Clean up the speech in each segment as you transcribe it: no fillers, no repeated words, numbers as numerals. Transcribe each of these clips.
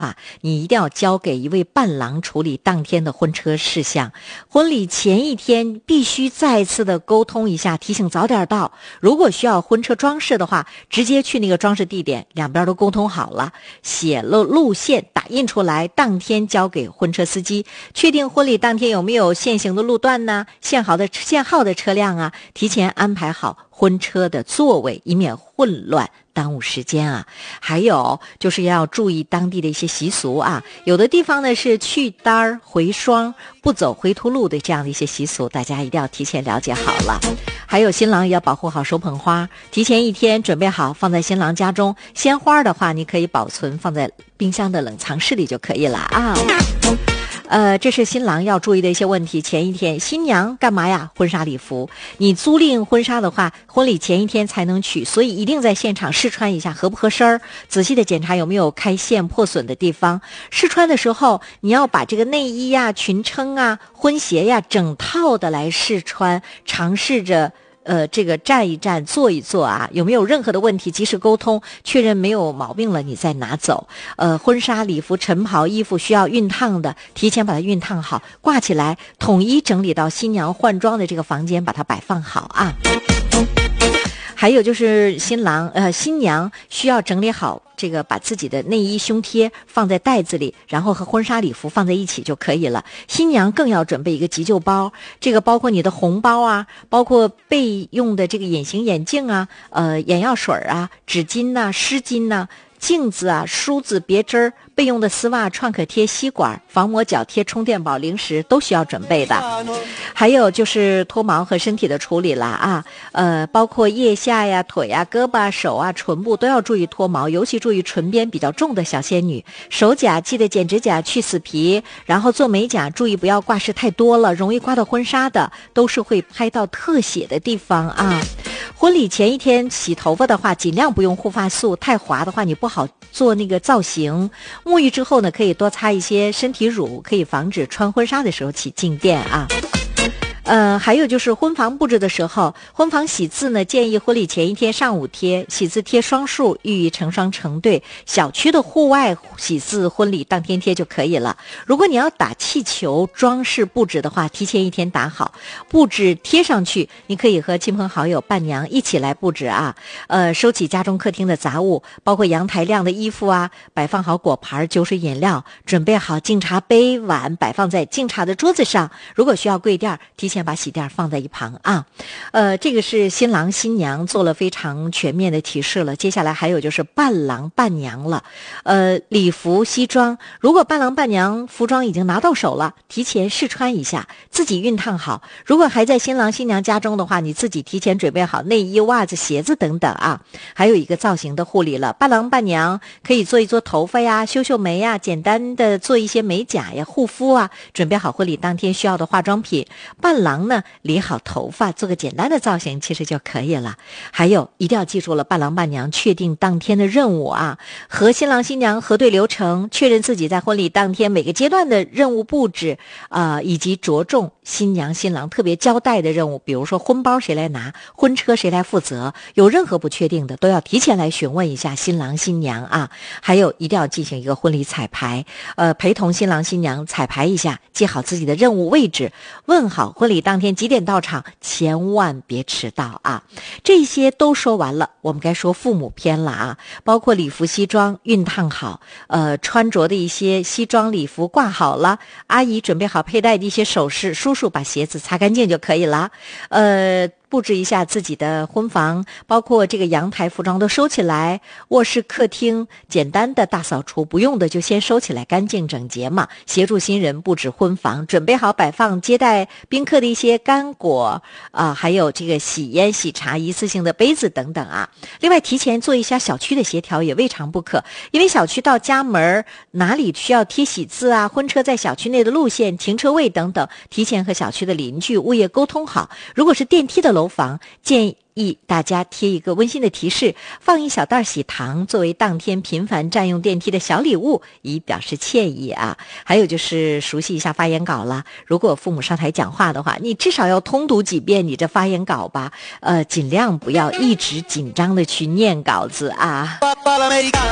啊，你一定要交给一位伴郎处理当天的婚车事项。婚礼前一天必须再次的沟通一下，提醒早点到。如果需要婚车装饰的话，直接去那个装饰地点，两边都沟通好了，写了路线打印出来，当天交给婚车司机。确定婚礼当天有没有限行的路段呢？限号的车辆啊，提前安排好婚车的座位，以免混乱耽误时间啊。还有就是要注意当地的一些习俗啊，有的地方呢是去单回双，不走回头路的这样的一些习俗，大家一定要提前了解好了。还有新郎也要保护好手捧花，提前一天准备好放在新郎家中。鲜花的话，你可以保存放在冰箱的冷藏室里就可以了啊。这是新郎要注意的一些问题。前一天新娘干嘛呀？婚纱礼服，你租赁婚纱的话，婚礼前一天才能取，所以一定在现场试穿一下合不合身儿，仔细的检查有没有开线破损的地方。试穿的时候，你要把这个内衣呀、裙撑啊、婚鞋呀整套的来试穿，尝试着这个站一站坐一坐啊，有没有任何的问题及时沟通，确认没有毛病了你再拿走。婚纱礼服、晨袍衣服需要熨烫的，提前把它熨烫好，挂起来，统一整理到新娘换装的这个房间，把它摆放好啊。还有就是新娘需要整理好这个，把自己的内衣胸贴放在袋子里，然后和婚纱礼服放在一起就可以了。新娘更要准备一个急救包，这个包括你的红包啊，包括备用的这个隐形眼镜啊，眼药水啊，纸巾啊，湿巾啊，镜子啊，梳子，别针，备用的丝袜、创可贴、吸管、防磨脚贴、充电宝、零食都需要准备的。还有就是脱毛和身体的处理啦啊，包括腋下呀、腿呀、胳膊、手啊、唇部都要注意脱毛，尤其注意唇边比较重的小仙女。手甲记得剪指甲去死皮，然后做美甲注意不要挂饰太多了，容易刮到婚纱的，都是会拍到特写的地方啊。婚礼前一天洗头发的话，尽量不用护发素，太滑的话你不好做那个造型。沐浴之后呢，可以多擦一些身体乳，可以防止穿婚纱的时候起静电啊。还有就是婚房布置的时候，婚房喜字呢，建议婚礼前一天上午贴，喜字贴双数，寓意成双成对。小区的户外喜字婚礼当天贴就可以了。如果你要打气球装饰布置的话，提前一天打好，布置贴上去，你可以和亲朋好友伴娘一起来布置啊。收起家中客厅的杂物，包括阳台晾的衣服啊，摆放好果盘、酒水饮料，准备好敬茶杯碗，摆放在敬茶的桌子上。如果需要跪垫，提前把喜垫放在一旁啊。这个是新郎新娘做了非常全面的提示了。接下来还有就是伴郎伴娘了。礼服西装，如果伴郎伴娘服装已经拿到手了，提前试穿一下，自己熨烫好。如果还在新郎新娘家中的话，你自己提前准备好内衣、袜子、鞋子等等啊。还有一个造型的护理了，伴郎伴娘可以做一做头发呀、修修眉呀，简单的做一些美甲呀、护肤啊，准备好婚礼当天需要的化妆品。伴郎呢，理好头发，做个简单的造型其实就可以了。还有一定要记住了，伴郎伴娘确定当天的任务啊，和新郎新娘核对流程，确认自己在婚礼当天每个阶段的任务布置以及着重新娘新郎特别交代的任务，比如说婚包谁来拿，婚车谁来负责，有任何不确定的都要提前来询问一下新郎新娘啊。还有一定要进行一个婚礼彩排，陪同新郎新娘彩排一下，记好自己的任务位置，问好婚礼当天几点到场，千万别迟到啊。这些都说完了，我们该说父母篇了啊，包括礼服西装熨烫好，穿着的一些西装礼服挂好了，阿姨准备好佩戴的一些首饰，叔叔把鞋子擦干净就可以了。布置一下自己的婚房，包括这个阳台服装都收起来，卧室客厅简单的大扫除，不用的就先收起来，干净整洁嘛。协助新人布置婚房，准备好摆放接待宾客的一些干果还有这个喜烟喜茶一次性的杯子等等啊。另外提前做一下小区的协调也未尝不可，因为小区到家门哪里需要贴喜字啊，婚车在小区内的路线、停车位等等，提前和小区的邻居物业沟通好。如果是电梯的楼房，建议大家贴一个温馨的提示，放一小袋喜糖作为当天频繁占用电梯的小礼物，以表示歉意啊。还有就是熟悉一下发言稿了，如果父母上台讲话的话，你至少要通读几遍你这发言稿吧，尽量不要一直紧张的去念稿子啊。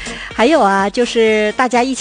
还有啊，就是大家一起